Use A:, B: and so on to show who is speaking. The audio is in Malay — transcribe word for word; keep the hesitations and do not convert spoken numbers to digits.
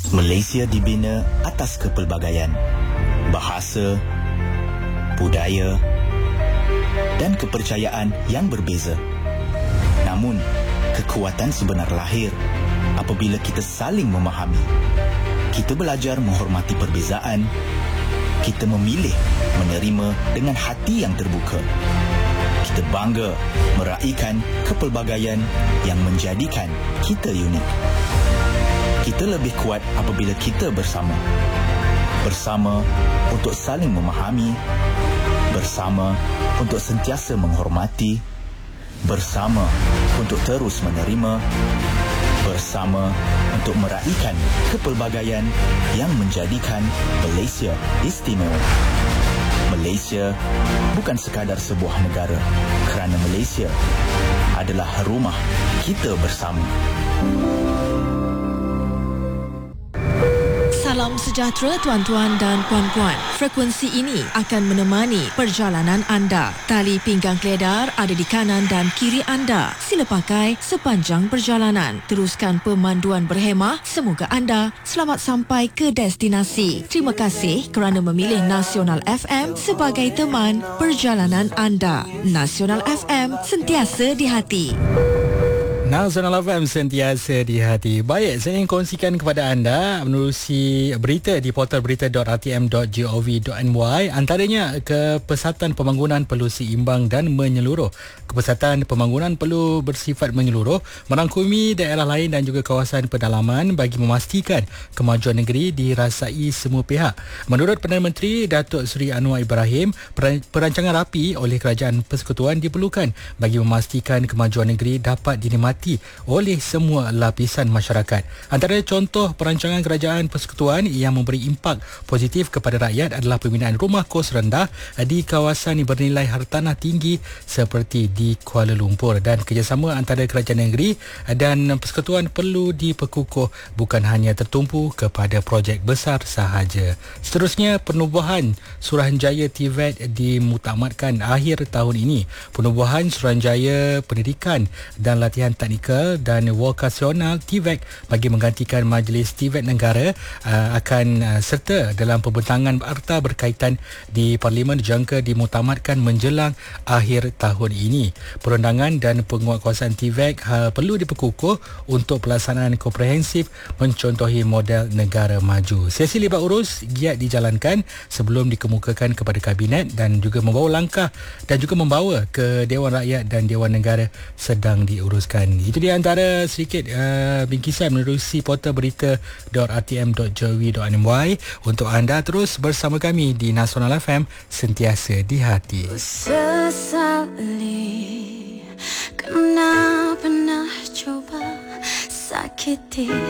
A: Malaysia dibina atas kepelbagaian, bahasa, budaya dan kepercayaan yang berbeza. Namun, kekuatan sebenar lahir apabila kita saling memahami. Kita belajar menghormati perbezaan. Kita memilih menerima dengan hati yang terbuka. Kita bangga meraihkan kepelbagaian yang menjadikan kita unik. Kita lebih kuat apabila kita bersama. Bersama untuk saling memahami. Bersama untuk sentiasa menghormati. Bersama untuk terus menerima. Bersama untuk meraihkan kepelbagaian yang menjadikan Malaysia istimewa. Malaysia bukan sekadar sebuah negara, kerana Malaysia adalah rumah kita bersama.
B: Salam sejahtera tuan-tuan dan puan-puan. Frekuensi ini akan menemani perjalanan anda. Tali pinggang keledar ada di kanan dan kiri anda. Sila pakai sepanjang perjalanan. Teruskan pemanduan berhemah. Semoga anda selamat sampai ke destinasi. Terima kasih kerana memilih Nasional F M sebagai teman perjalanan anda. Nasional F M, sentiasa di hati.
C: Nasional F M, sentiasa di hati. Baik, saya ingin kongsikan kepada anda menerusi berita di portal berita dot r t m dot gov dot n y. Antaranya, kepesatan pembangunan perlu seimbang dan menyeluruh. Kepesatan pembangunan perlu bersifat menyeluruh, merangkumi daerah lain dan juga kawasan pedalaman bagi memastikan kemajuan negeri dirasai semua pihak. Menurut Perdana Menteri Datuk Seri Anwar Ibrahim, perancangan rapi oleh Kerajaan Persekutuan diperlukan bagi memastikan kemajuan negeri dapat dinikmati oleh semua lapisan masyarakat. Antara contoh perancangan Kerajaan Persekutuan yang memberi impak positif kepada rakyat adalah pembinaan rumah kos rendah di kawasan bernilai hartanah tinggi seperti di Kuala Lumpur, dan kerjasama antara kerajaan negeri dan persekutuan perlu diperkukuh, bukan hanya tertumpu kepada projek besar sahaja. Seterusnya, penubuhan Suruhanjaya T V E T dimutamatkan akhir tahun ini. Penubuhan Suruhanjaya Pendidikan dan Latihan Teknikal dan Vokasional T V E T bagi menggantikan Majlis T V E T Negara uh, akan uh, serta dalam pembentangan akta berkaitan di Parlimen dijangka dimutamatkan menjelang akhir tahun ini. Perundangan dan penguatkuasaan T V E T uh, perlu diperkukuh untuk pelaksanaan komprehensif mencontohi model negara maju. Sesi libat urus giat dijalankan sebelum dikemukakan kepada Kabinet dan juga membawa langkah dan juga membawa ke Dewan Rakyat dan Dewan Negara sedang diuruskan. Itu di antara sedikit uh, bingkisan menerusi portal berita dot r t m dot gov dot n y. Untuk anda terus bersama kami di Nasional F M, sentiasa di hati.
D: Sesali kena pernah coba sakiti